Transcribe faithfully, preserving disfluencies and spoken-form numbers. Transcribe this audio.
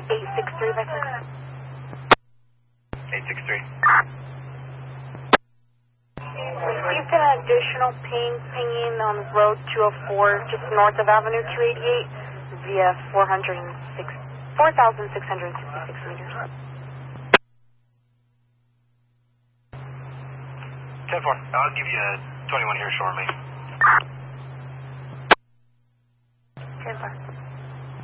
eight six three, Vector. eight six three. Received an additional ping pinging on road two oh four, just north of Avenue two eighty-eight, via four thousand six hundred sixty-six meters. ten four. I'll give you a twenty-one here shortly. ten four.